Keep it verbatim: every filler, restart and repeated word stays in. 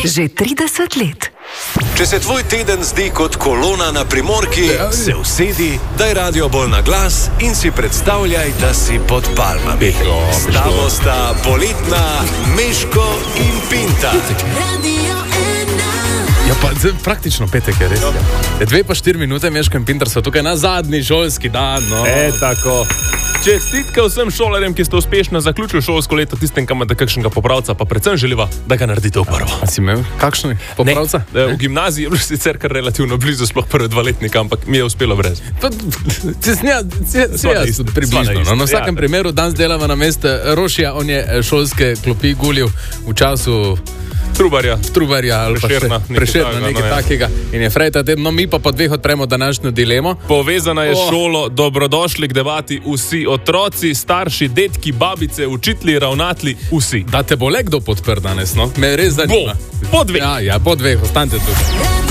Že trideset let. Če se tvoj teden zdi kot kolona na Primorki, se usedi, daj radio bolj na glas in si predstavljaj, da si pod palmami. S tabo sta poletna Meško in Pinta. Ja, pa praktično petek je res. Ja. Dve pa štiri minute, Meško in Pintar so tukaj na zadnji šolski dan. No. E, tako. Čestitke vsem šolarjem, ki ste uspešno zaključili šolsko leto, tistem, kam imate kakšnega popravca, pa predvsem želiva, da ga naredite v prvo. A si imel kakšen popravca? Ne, v gimnaziji je bilo sicer kar relativno blizu, sploh prve dva letnika, ampak mi je uspelo brez. Pa, cisnja, cisnja, približno. No, na vsakem ja, primeru danes delava na mestu Rošija, on je šolske klopi gulil v času Trubarja, Trubarja ali Prešerna, pa še Prešerna, nekaj no, takega. In je frajta teden, no mi pa po dveh odpremo današnjo dilemo. Povezana je oh. šolo, dobrodošli k debati vsi otroci, starši, detki, babice, učitelji, ravnatelji, vsi. Da te bo le kdo podprl danes, no? Me res zanima. Bo, po dveh. Ja, ja, po dveh, ostanite tukaj.